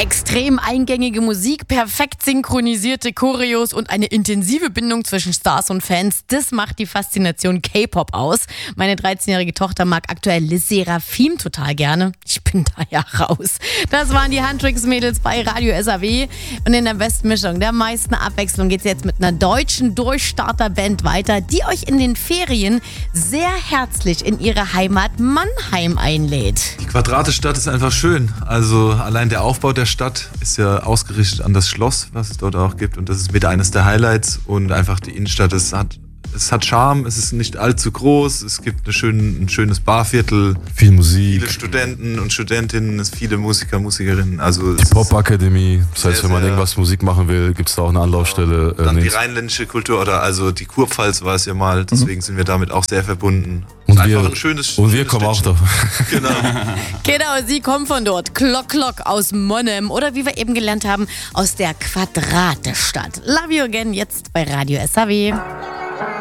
Extrem eingängige Musik, perfekt synchronisierte Choreos und eine intensive Bindung zwischen Stars und Fans, das macht die Faszination K-Pop aus. Meine 13-jährige Tochter mag aktuell LE SSERAFIM total gerne. Ich bin da ja raus. Das waren die Handtricks-Mädels bei Radio SAW. Und in der besten Mischung, der meisten Abwechslung, geht es jetzt mit einer deutschen Durchstarterband weiter, die euch in den Ferien sehr herzlich in ihre Heimat Mannheim einlädt. Die Quadratestadt ist einfach schön. Also allein der Aufbau der Stadt ist ja ausgerichtet an das Schloss, was es dort auch gibt. Und das ist mit eines der Highlights. Und einfach die Innenstadt, es hat Charme, es ist nicht allzu groß, es gibt ein schönes Barviertel. Viel Musik. Viele Studenten und Studentinnen, viele Musiker, Musikerinnen. Also die Pop-Akademie, das heißt, wenn man irgendwas Musik machen will, gibt es da auch eine Anlaufstelle. Dann die rheinländische Kultur oder also die Kurpfalz war es ja mal, deswegen sind wir damit auch sehr verbunden. Und wir kommen auch davon. Genau. Genau, sie kommen von dort. Klock aus Monnem oder wie wir eben gelernt haben, aus der Quadratestadt. Love you again, jetzt bei Radio SAW.